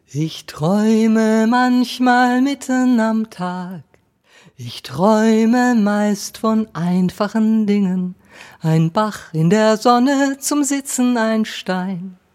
Ich träume manchmal mitten am Tag, ich träume meist von einfachen Dingen, ein Bach in der Sonne, zum Sitzen ein Stein,